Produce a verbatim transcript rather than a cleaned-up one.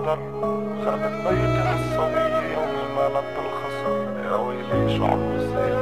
القدر، خانت بيتي الصبية يوم ما نط الخصم. يا ويلي شو عم بصير